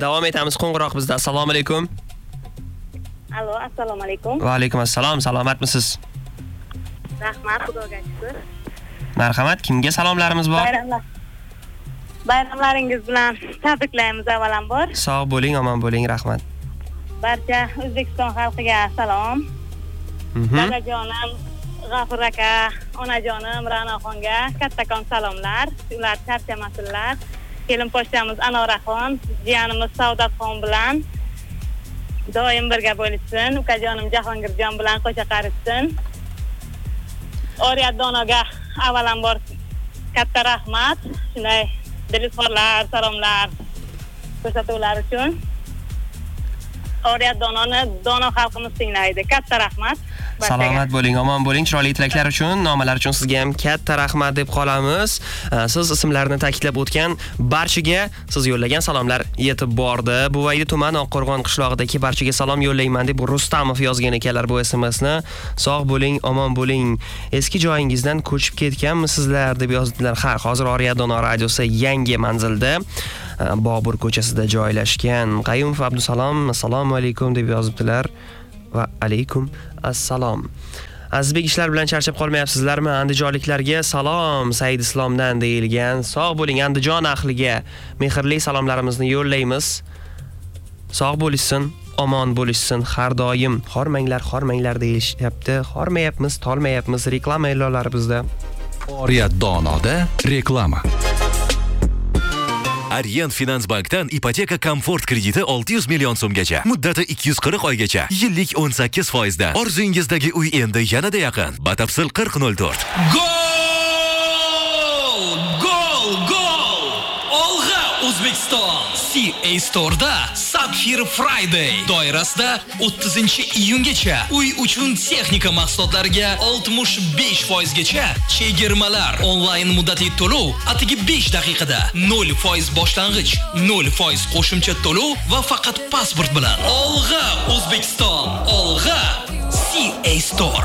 Davom etamiz. Qo'ng'iroq bizda. Assalomu alaykum. Alo, assalomu alaykum. Va alaykum assalom. Salomatmisiz? Rahmat, Xudoga shukr. Marhamat, kimga salomlarimiz bor? Bayramlaringiz bilan tabriklaymiz avvalambor. Sog' bo'ling, omon bo'ling, rahmat. Barcha O'zbekiston xalqiga salom. Dadajonim, G'afur aka, onajonim Ra'noxonga kattakon salomlar. Ular charchamasinlar. Kelin pochtamiz Anoraxon, jiyanimiz Saodatxon bilan doim birga bo'lishsin. Ukajonim Jahongirjon bilan qo'sha qarishsin. Oriyat Donoga avvalambor katta rahmat. Shunday dilizorlar, salomlar ko'rsatuvlar uchun. Oriyat Dononi Dono xalqimiz tinglaydi. Katta rahmat. Salomat bo'ling, omon bo'ling. Chiroyli tilaklar uchun, nomalar uchun sizga ham katta rahmat deb qolamiz. Siz ismlarini ta'kidlab o'tgan barchaga siz yo'llagan salomlar yetib bordi. Buvaydi tuman Oqqo'rg'on qishlog'idagi barchaga salom yo'llayman deb Rustamov yozgan ekanlar bu SMSni. Sog' bo'ling, omon bo'ling. Eski joyingizdan ko'chib ketganmisizlar deb yozdilar. Ha, hozir Oriyat Dono radiosi yangi manzilda Bobur ko'chasida joylashgan. Qayumov Abdusalom, assalomu alaykum deb yozibdilar. Va alaykum assalom. Azizbek, ishlar bilan charchab qolmayapsizlarmi? Andijonliklarga salom Said Islomdan deyilgan. Sog' bo'ling, Andijon ahliga mehrli salomlarimizni yo'llaymiz. Sog' bo'lishsin, omon bo'lishsin har doim. Xormanglar deyilishyapti. Xormayapmiz, tolmayapmiz. Reklama e'lonlari bizda. Oriyat Donoda reklama. Aryan Finansbankdan ipoteka komfort krediti 600 million so'mgacha, muddati 240 oygacha, yillik 18% da. Orzungizdagi uy endi yanada yaqin. Batafsil 4004. Gol! Olg'a O'zbekiston CA Store'da Sapphire Friday doirasida 30-iyungacha uy uchun texnika mahsulotlariga 65% gacha chegirmalar, onlayn muddatli to'lov atigi 5 daqiqada, 0% boshlang'ich, 0% qo'shimcha to'lov va faqat pasport bilan. Olg'a O'zbekiston, olg'a CA Store.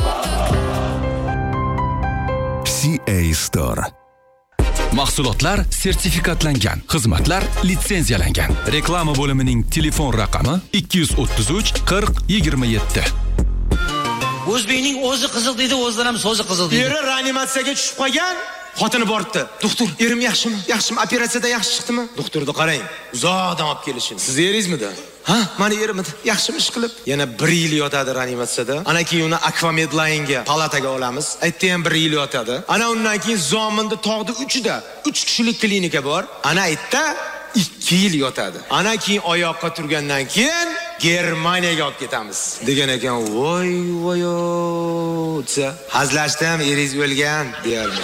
CA Store. Mahsulotlar sertifikatlangan, xizmatlar litsenziyalangan. Reklama bo'limining telefon raqami 233 40 27. O'zbekning o'zi qiziq deydi, o'zidan ham so'zi qiziq deydi. Eri reanimatsiyaga tushib qolgan, xotini boribdi. Doktor, erim yaxshimi? Yaxshimi? Operatsiyada yaxshi chiqdimi? Doktorni qarang. Uzoqdan olib kelishini. Siz eringizmi-da? Ha, meni erim yaxshimi ish qilib? Yana 1 yil yotadi reanimatsiyada. Ana keyin uni Aquamed Line'ga palataga olamiz. Aytdi ham 1 yil yotadi. Ana undan keyin Zominda tog'da 3da 3 kishilik klinika bor. Ana aytdi 2 yil yotadi. Ana keyin oyoqqa turgandan keyin Germaniyaga olib ketamiz degan ekan. Voy, desa, hazlashdim, eringiz o'lgan deyardi.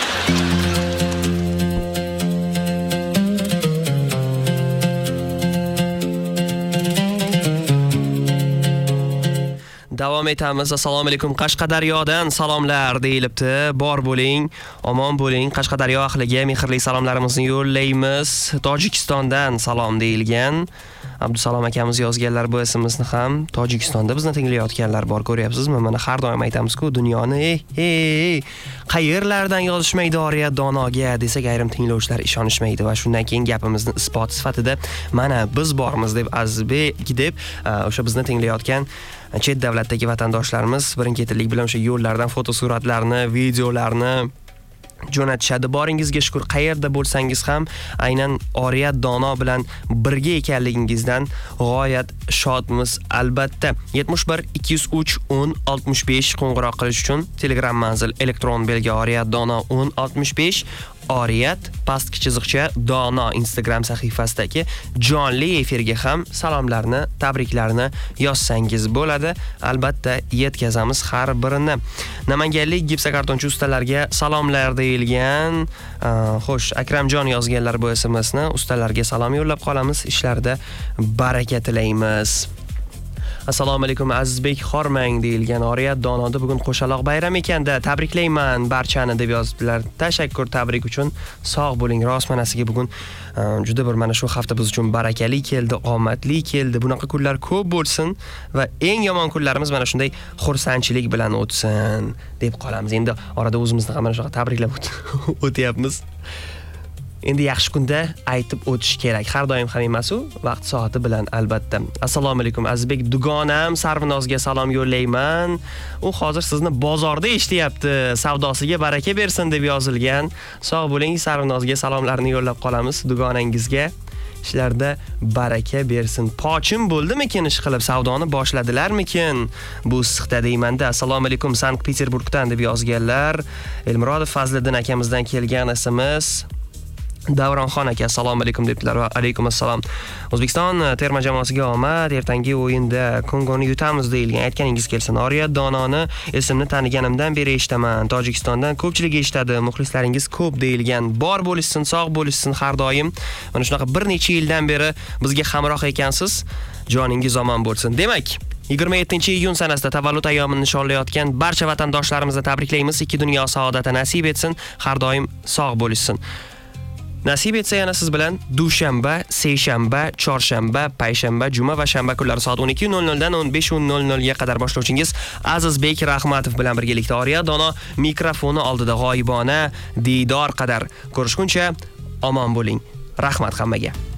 Davom etamiz. Assalomu alaykum. Qashqadaryodan salomlar deyilibdi. Bor bo'ling, omon bo'ling. Qashqadaryo ahliga mehrli salomlarimizni yo'llaymiz. Tojikistondan salom deyilgan. Abdusalom akamiz yozganlar bu SMSni ham. Tojikistonda bizni tinglayotganlar bor, ko'ryapsizmi? Mana har doim aytamiz-ku, dunyoni qayerlardan yozishmaydi Oriyat Donoga desak, ayrim tinglovchilar ishonishmaydi va shundan keyin gapimizni isbot sifatida mana biz bormiz deb Azizbek deb o'sha bizni tinglayotgan chet davlatdagi vatandoshlarimiz birin-ketinlik bilan o'sha yo'llardan fotosuratlarni, videolarni jo'natishadi. Boringizga shukr, qayerda bo'lsangiz ham aynan Oriyat Dono bilan birga ekanligingizdan g'oyat shodmiz albatta. 71 203 10 65 qo'ng'iroq qilish uchun Telegram manzil elektron belgi Oriyat Dono 10 65 Oriyat pastki chiziqcha Dono Instagram sahifasidagi jonli efirga ham salomlarni, tabriklarni yozsangiz bo'ladi. Albatta yetkazamiz har birini. Namanganlik gipsakartonchi ustalarga salomlar deyilgan. Xo'sh, Akramjon yozganlar bu SMSni. Ustalarga salom yo'llab qolamiz. Ishlarida baraka tilaymiz. Assalomu alaykum Azizbek, xormang deyilgan. Oriyat Donoda bugun qo'shaloq bayram ekanda, tabriklayman barchani deb yozibdilar. Tashakkur tabrik uchun. Sog' bo'ling. Rostmanasiga bugun juda bir mana shu hafta biz uchun barakali keldi, omadli keldi. Bunaqa kunlar ko'p bo'lsin va eng yomon kunlarimiz mana shunday xursandchilik bilan o'tsin deb qolamiz. Endi orada o'zimizni ham mana shunaqa tabriklab o'tyapmiz. Endi yaxshi kunda aytib o'tish kerak. Har doim ham emas-u, vaqt soati bilan albatta. Assalomu alaykum Azizbek, dugonam Sarvinozga salom yo'llayman. U hozir sizni bozorda eshityapti. Savdosiga baraka bersin deb yozilgan. Sog' bo'ling, Sarvinozga salomlarni yo'llab qolamiz dugonangizga. Ishlarda baraka bersin. Pochim bo'ldimikin ish qilib savdoni boshladilarmikin? Bu issiqda deymanda. Assalomu alaykum Sankt-Peterburgdan deb yozganlar. Elmurodov Fazliddin akamizdan kelgan SMS. Davronxon aka assalomu alaykum debdilar va alaykum assalom. O'zbekiston terma jamoasiga omad, ertangi o'yinda Kongoni yutamiz deyilgan. Aytganingiz kelsin. Oriyat Dononi esimni taniganimdan beri eshitaman. Tojikistondan ko'pchilik eshitadi. Muxlislaringiz ko'p deyilgan. Bor bo'lishsin, sog' bo'lishsin har doim. Mana shunaqa bir necha yildan beri bizga hamroh ekansiz. Joningiz omon bo'lsin. Demak, 27-iyun sanasida tavallud ayyomini nishonlayotgan barcha vatandoshlarimizni tabriklaymiz. Ikki dunyo saodati nasib etsin. Har doim sog' bo'lishsin. Nasib etsa yana siz bilan dushanba, seshanba, chorshanba, payshanba, juma va shanba kunlari soat 12:00 dan 15:00 ga qadar boshlovchingiz Azizbek Rahmatov bilan birgalikda Oriyat Dono mikrofoni oldida g'oyibona diydor qadar ko'rishguncha omon bo'ling. Rahmat hammaga.